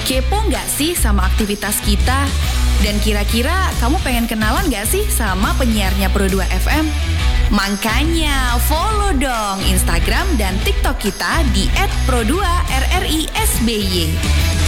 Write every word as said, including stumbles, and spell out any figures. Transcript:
Kepo nggak sih sama aktivitas kita? Dan kira-kira kamu pengen kenalan nggak sih sama penyiarnya Pro dua F M? Makanya follow dong Instagram dan TikTok kita di et pro dua R R I S B Y.